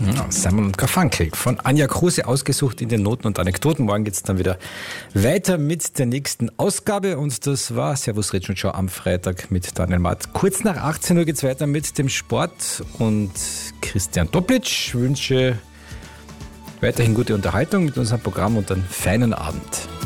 Ja, Simon und Garfunkel von Anja Kruse ausgesucht in den Noten und Anekdoten. Morgen geht es dann wieder weiter mit der nächsten Ausgabe und das war Servus Rich und Show am Freitag mit Daniel Matt. Kurz nach 18 Uhr geht es weiter mit dem Sport und Christian Doplitsch. Ich wünsche weiterhin gute Unterhaltung mit unserem Programm und einen feinen Abend.